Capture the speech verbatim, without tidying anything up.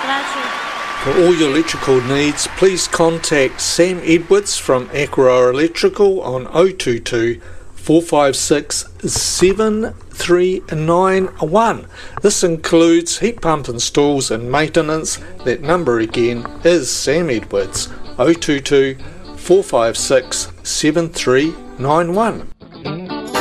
Gracias. For all your electrical needs, please contact Sam Edwards from Aquaroa Electrical on oh two two, four five six, seven three nine one. This includes heat pump installs and maintenance. That number again is Sam Edwards, oh two two, four five six, seven three nine one.